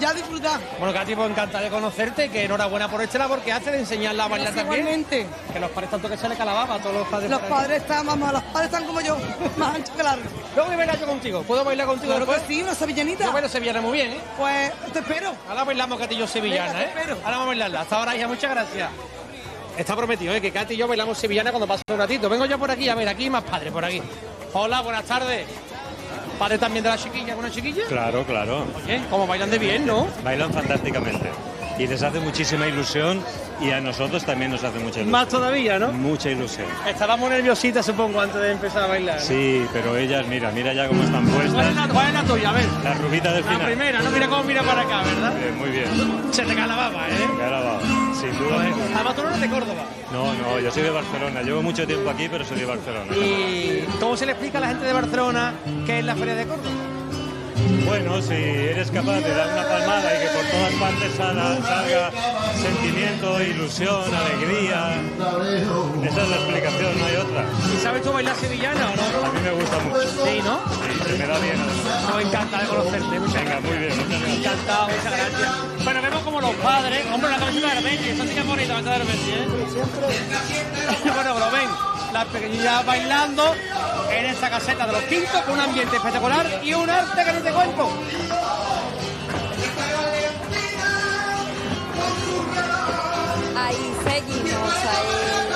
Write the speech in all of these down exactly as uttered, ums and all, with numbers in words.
ya disfrutar. Bueno, Katy, pues encantada de conocerte, que enhorabuena por esta labor que hace de enseñarla a bailar también. Igualmente. Que los padres tanto que se le calababa a todos los padres. Los padres están, vamos, los padres están como yo, más anchos que largos. Luego voy a bailar yo contigo. ¿Puedo bailar contigo Claro después? que sí, una sevillanita. Yo bailo sevillana muy bien, ¿eh? Pues te espero. Ahora bailamos Katy y yo sevillana, Venga, ¿eh? te espero. Ahora vamos a bailarla. Hasta ahora, hija, muchas gracias. Está prometido, ¿eh? Que Katy y yo bailamos sevillana cuando pase un ratito. Vengo yo por aquí, a ver, aquí más padres, por aquí. Hola, buenas tardes. ¿Padre también de la chiquilla, una chiquilla? Claro, claro. Oye, como bailan de bien, ¿no? Bailan fantásticamente. Y les hace muchísima ilusión y a nosotros también nos hace mucha ilusión. Más todavía, ¿no? Mucha ilusión. Estábamos nerviositas, supongo, antes de empezar a bailar, ¿no? Sí, pero ellas, mira, mira ya cómo están puestas. ¿Cuál es la, cuál es la tuya? A ver. La rubita del La final. primera, no mira cómo mira para acá, ¿verdad? Bien, muy bien. Se te cae la baba, ¿eh? Grabado, sin duda. Además, tú no eres de Córdoba. No, no, yo soy de Barcelona. Llevo mucho tiempo aquí, pero soy de Barcelona. ¿Y cómo se le explica a la gente de Barcelona qué es la Feria de Córdoba? Bueno, si eres capaz de dar una palmada y que por todas partes salga, salga sentimiento, ilusión, alegría. Esa es la explicación, no hay otra. ¿Y sabes tú bailar sevillana o no? A mí me gusta mucho. Sí, ¿no? Sí, se me da bien. Nos encanta de conocerte. Muchas Venga, gracias. muy bien, muchas gracias. Encantado, muchas gracias. Bueno, vemos como los padres... Hombre, la camiseta de Hermenti, esta sí que es bonita, la camiseta de Hermenti, ¿eh? Bueno, lo ven, las pequeñillas bailando en esta caseta de los Quintos con un ambiente espectacular y un arte que ni te cuento. Ahí seguimos, ahí,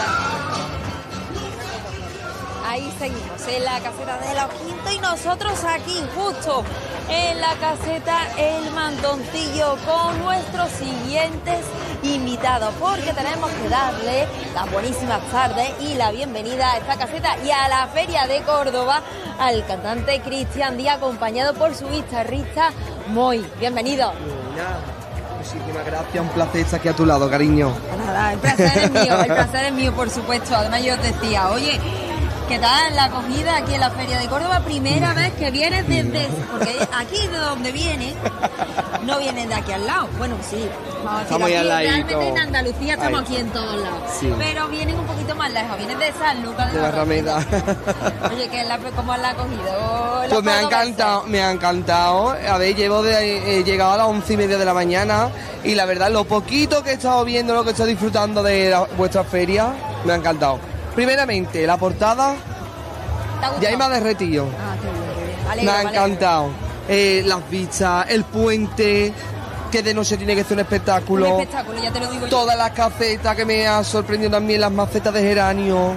ahí seguimos, en la caseta de los Quintos y nosotros aquí, justo en la caseta El Mantoncillo, con nuestros siguientes invitados, porque tenemos que darle las buenísimas tardes y la bienvenida a esta caseta y a la Feria de Córdoba al cantante Cristian Díaz, acompañado por su guitarrista Moy. Bienvenido. Muchísimas gracias, un placer estar aquí a tu lado, cariño. Nada, el placer es mío, el placer es mío, por supuesto. Además yo te decía, oye, ¿qué tal la acogida aquí en la Feria de Córdoba? Primera vez que vienes desde... Porque aquí de donde vienes, no vienes de aquí al lado. Bueno, sí, vamos a decir, Estamos ahí aquí, al ladito. realmente en Andalucía estamos Ahí. aquí en todos lados. Sí. Pero vienen un poquito más lejos, vienes de San Lucas De Barrameda. Oye, ¿qué es la, ¿cómo la acogido? Pues me ha encantado, me ha encantado. A ver, llevo de, he llegado a las once y media de la mañana y la verdad, lo poquito que he estado viendo, lo que he estado disfrutando de la- vuestra feria, me ha encantado. Primeramente, la portada, ya ahí me ha derretido. Ah, qué bien, qué bien. Me Alegro, ha me alegro. encantado. Eh, las vistas, el puente, que de noche tiene que ser un espectáculo. Un espectáculo, ya te lo digo yo. Todas las casetas que me ha sorprendido también, las macetas de geranio.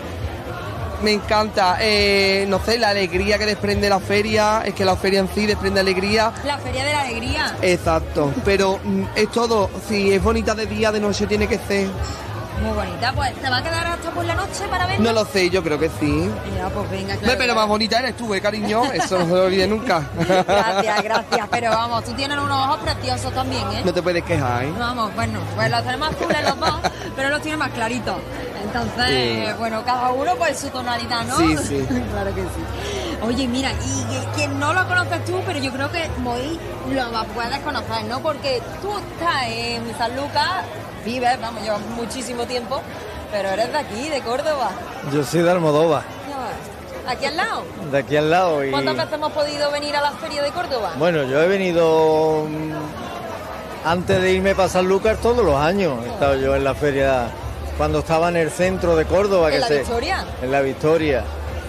Me encanta, eh, no sé, la alegría que desprende la feria, es que la feria en sí desprende alegría. La Feria de la Alegría. Exacto, pero mm, es todo, si es bonita de día, de noche tiene que ser. Muy bonita, pues ¿te va a quedar hasta por la noche para verla? No lo sé, yo creo que sí. Ya, pues venga, Ve, claro. pero más bonita eres tú, ¿eh, cariño? Eso no se lo olvide nunca. Gracias, gracias, pero vamos, tú tienes unos ojos preciosos también, ¿eh? No te puedes quejar, ¿eh? Vamos, bueno, pues los tenemos azules los dos, pero los tiene más claritos. Entonces, Sí. bueno, cada uno pues su tonalidad, ¿no? Sí, sí. Claro que sí. Oye, mira, y que- quien no lo conoces tú, pero yo creo que Moy lo va- puedes conocer, ¿no? Porque tú estás en San Lucas, vives, vamos, llevas muchísimo tiempo, pero eres de aquí, de Córdoba. Yo soy de Almodóvar, Aquí al lado. de aquí al lado. Y ¿Cuántas veces hemos podido venir a la Feria de Córdoba? bueno, yo he venido mm, antes de irme para San Lucas todos los años. He estado yo en la feria cuando estaba en el centro de Córdoba. ¿En que la se- Victoria? En la Victoria.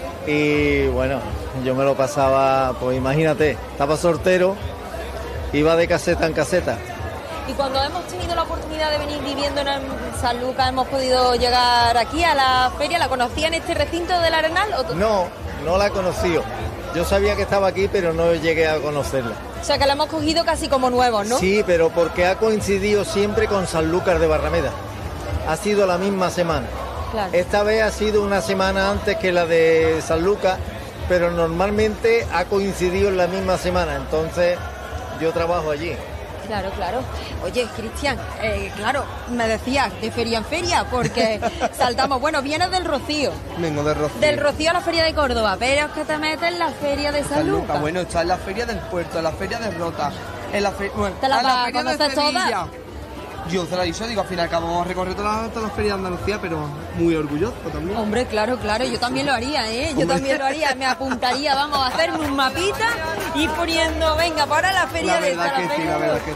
Y bueno, yo me lo pasaba, pues imagínate, estaba soltero, iba de caseta en caseta. Y cuando hemos tenido la oportunidad de venir viviendo en San Lucas, hemos podido llegar aquí a la feria. ¿La conocía en este recinto del Arenal? ¿O tú- No, no la he conocido. Yo sabía que estaba aquí, pero no llegué a conocerla. O sea, que la hemos cogido casi como nuevos, ¿no? Sí, pero porque ha coincidido siempre con Sanlúcar de Barrameda. Ha sido la misma semana. Claro. Esta vez ha sido una semana antes que la de Sanlúcar, pero normalmente ha coincidido en la misma semana. Entonces yo trabajo allí. Claro, claro. Oye, Cristian, eh, claro, me decías de feria en feria, porque saltamos. Bueno, vienes del Rocío. Vengo de Rocío. Del Rocío a la Feria de Córdoba, pero es que te metes en la Feria de San San Lucas. Lucas. Bueno, está en la feria del puerto, en la feria de Rota, en la, fe- bueno, ¿Te la en vas la a feria de conocer todas? Sevilla. Yo se la he dicho, digo, al final acabamos de recorrer todas las, todas las ferias de Andalucía, pero muy orgulloso también. Hombre, claro, claro, yo también lo haría, ¿eh? Yo Hombre. también lo haría, me apuntaría, vamos a hacerme un mapita y poniendo, venga, para la feria La de verdad esta, que sí, feria la de- verdad que